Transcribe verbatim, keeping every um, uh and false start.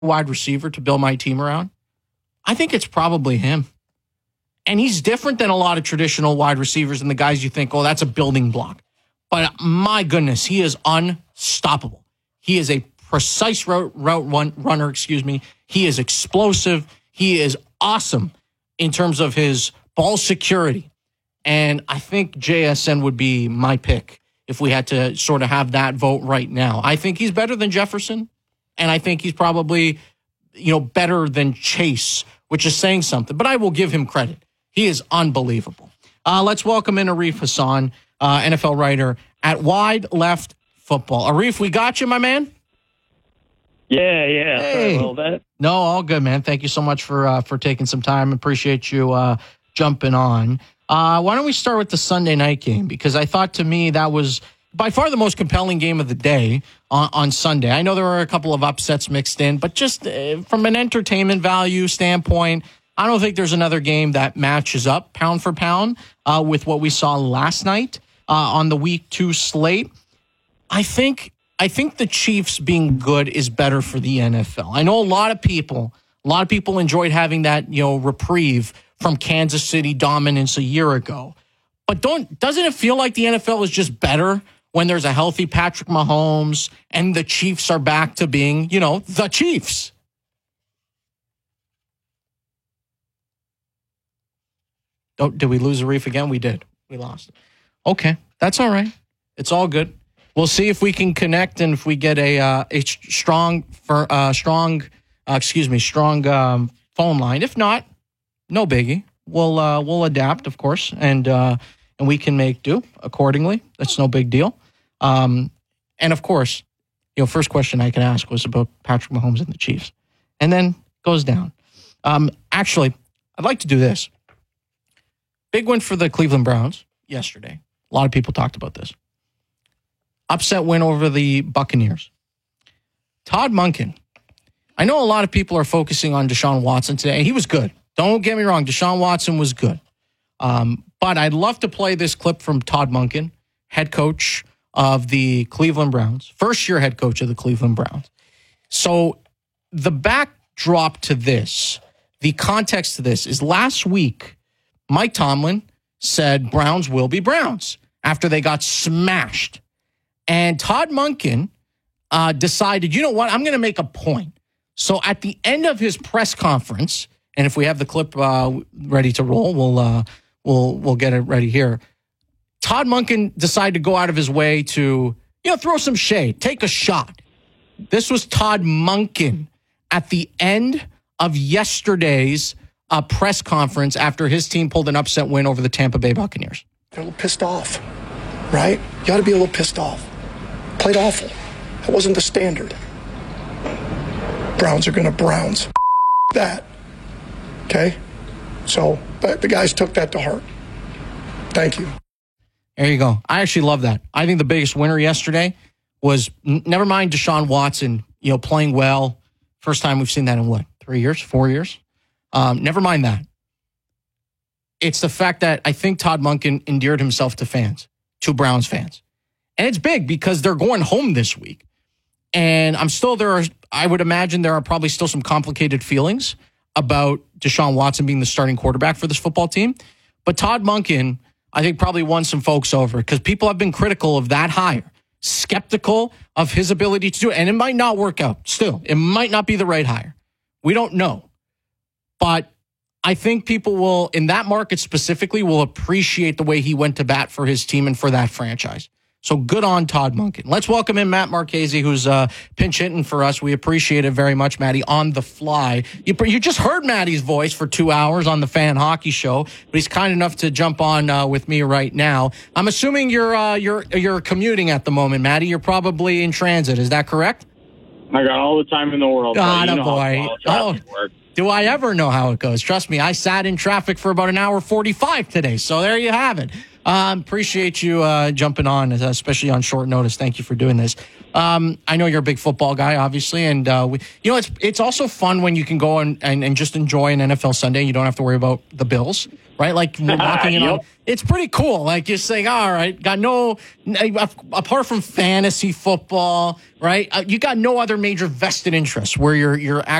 wide receiver to build my team around, I think it's probably him. And he's different than a lot of traditional wide receivers and the guys you think, oh, that's a building block. But my goodness, he is unstoppable. He is a precise route, route run, runner, excuse me. He is explosive. He is awesome in terms of his ball security. And I think J S N would be my pick if we had to sort of have that vote right now. I think he's better than Jefferson. And I think he's probably, you know, better than Chase, which is saying something. But I will give him credit. He is unbelievable. Uh, let's welcome in Arif Hassan, uh, N F L writer at Wide Left Football. Arif, we got you, my man? Yeah, yeah. Hey. Sorry about that. No, all good, man. Thank you so much for uh, for taking some time. Appreciate you uh, jumping on. Uh, why don't we start with the Sunday night game? Because I thought to me that was by far the most compelling game of the day on, on Sunday. I know there were a couple of upsets mixed in, but just uh, from an entertainment value standpoint, I don't think there's another game that matches up pound for pound uh, with what we saw last night uh, on the week two slate. I think I think the Chiefs being good is better for the N F L. I know a lot of people, a lot of people enjoyed having that, you know, reprieve from Kansas City dominance a year ago. But don't doesn't it feel like the N F L is just better when there's a healthy Patrick Mahomes and the Chiefs are back to being, you know, the Chiefs? Oh, did we lose Arif again? We did. We lost. Okay, that's all right. It's all good. We'll see if we can connect and if we get a uh, a strong, for, uh, strong, uh, excuse me, strong um, phone line. If not, no biggie. We'll uh, we'll adapt, of course, and uh, and we can make do accordingly. That's no big deal. Um, and of course, you know, first question I can ask was about Patrick Mahomes and the Chiefs, and then goes down. Um, actually, I'd like to do this. Big win for the Cleveland Browns yesterday. A lot of people talked about this. Upset win over the Buccaneers. Todd Monken. I know a lot of people are focusing on Deshaun Watson today, and he was good. Don't get me wrong. Deshaun Watson was good. Um, but I'd love to play this clip from Todd Monken, head coach of the Cleveland Browns, first-year head coach of the Cleveland Browns. So the backdrop to this, the context to this is last week, Mike Tomlin said Browns will be Browns after they got smashed. And Todd Monken uh, decided, you know what, I'm going to make a point. So at the end of his press conference, and if we have the clip uh, ready to roll, we'll uh, we'll we'll get it ready here. Todd Monken decided to go out of his way to, you know, throw some shade, take a shot. This was Todd Monken at the end of yesterday's uh, press conference after his team pulled an upset win over the Tampa Bay Buccaneers. They're a little pissed off, right? You got to be a little pissed off. Played awful. That wasn't the standard. Browns are going to Browns. That. Okay? So the guys took that to heart. Thank you. There you go. I actually love that. I think the biggest winner yesterday was, n- never mind Deshaun Watson, you know, playing well. First time we've seen that in what, three years, four years? Um, never mind that. It's the fact that I think Todd Monken endeared himself to fans, to Browns fans. And it's big because they're going home this week. And I'm still there. Are, I would imagine there are probably still some complicated feelings about Deshaun Watson being the starting quarterback for this football team. But Todd Monken, I think, probably won some folks over because people have been critical of that hire, skeptical of his ability to do it. And it might not work out still. It might not be the right hire. We don't know. But I think people will, in that market specifically, will appreciate the way he went to bat for his team and for that franchise. So good on Todd Monken. Let's welcome in Matt Marchese, who's uh, pinch hitting for us. We appreciate it very much, Matty, on the fly. You, you just heard Matty's voice for two hours on the Fan Hockey Show, but he's kind enough to jump on uh, with me right now. I'm assuming you're uh, you're you're commuting at the moment, Matty. You're probably in transit. Is that correct? I got all the time in the world. God, you know boy. Oh, works. do I ever know how it goes? Trust me, I sat in traffic for about an hour forty-five today, so there you have it. Um, appreciate you uh, jumping on, especially on short notice. Thank you for doing this. Um, I know you're a big football guy, obviously, and uh, we, you know it's it's also fun when you can go and, and, and just enjoy an N F L Sunday. You don't have to worry about the Bills, right? Like we're walking in Yep. on. It's pretty cool. Like just saying, all right, got no apart from fantasy football, right? Uh, you got no other major vested interest where you're you're